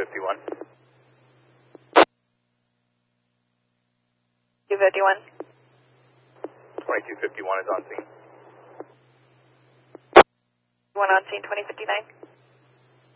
2251. 251. 2251 is on scene. One on scene, 2059.